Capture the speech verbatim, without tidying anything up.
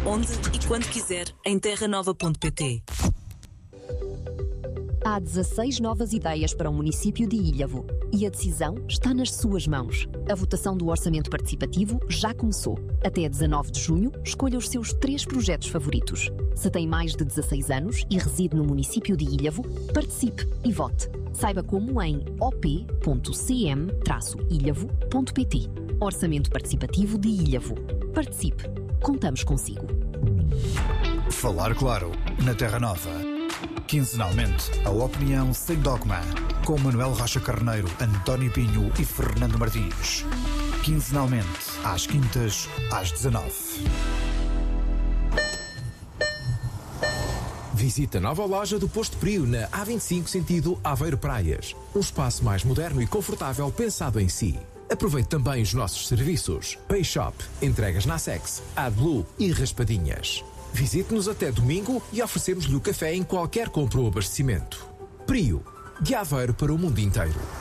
onde e quando quiser em terra nova ponto pt. Há dezasseis novas ideias para o município de Ilhavo e a decisão está nas suas mãos. A votação do orçamento participativo já começou. Até dezanove de junho, escolha os seus três projetos favoritos. Se tem mais de dezasseis anos e reside no município de Ilhavo, participe e vote. Saiba como em o p ponto c m traço ilhavo ponto p t. Orçamento Participativo de Ilhavo. Participe. Contamos consigo. Falar claro, na Terra Nova. Quinzenalmente, a opinião sem dogma, com Manuel Rocha Carneiro, António Pinho e Fernando Martins. Quinzenalmente, às quintas, às dezanove. Visite a nova loja do Posto Prio na A vinte e cinco sentido Aveiro Praias. Um espaço mais moderno e confortável pensado em si. Aproveite também os nossos serviços. Pay Shop, entregas na Sex, AdBlue e raspadinhas. Visite-nos até domingo e oferecemos-lhe o café em qualquer compra ou abastecimento. Prio, de Aveiro para o mundo inteiro.